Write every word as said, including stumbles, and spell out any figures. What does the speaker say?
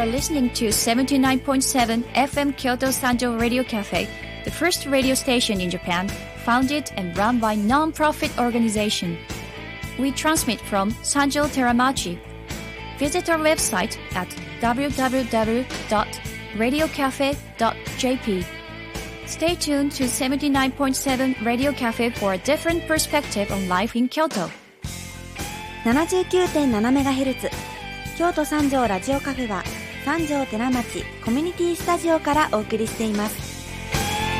are listening to seventy-nine point seven F M Kyoto Sanjo Radio Cafe, the first radio station in Japan, founded and run by non-profit organization. We transmit from Sanjo Teramachi. Visit our website at w w w dot radio cafe dot j p. Stay tuned to seventy-nine point seven Radio Cafe for a different perspective on life in Kyoto. ななじゅうきゅうてんななメガヘルツ 京都三条ラジオカフェは三条寺町コミュニティスタジオからお送りしています。